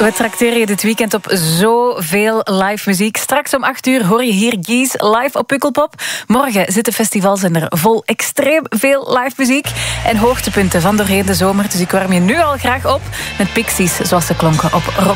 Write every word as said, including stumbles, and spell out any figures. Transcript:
We trakteren je dit weekend op zoveel live muziek. Straks om acht uur hoor je hier Gies live op Pukkelpop. Morgen zit de festivalzender vol extreem veel live muziek en hoogtepunten van doorheen de zomer. Dus ik warm je nu al graag op met Pixies, zoals ze klonken op Rock.